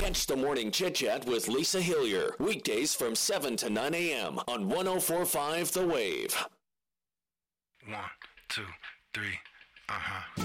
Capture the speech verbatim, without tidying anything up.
Catch the Morning Chit Chat with Lisa Hillier, weekdays from seven to nine a.m. on one oh four point five The Wave. One, two, three, uh-huh.